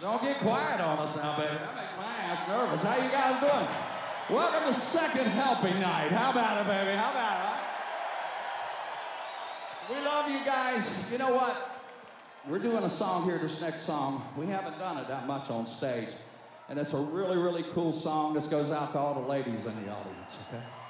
Don't get quiet on us now, baby. That makes my ass nervous. How you guys doing? Welcome to Second Helping Night. How about it, baby? How about it? Huh? We love you guys. You know what? We're doing a song here, this next song. We haven't done it that much on stage. And it's a really, really cool song. This goes out to all the ladies in the audience, okay?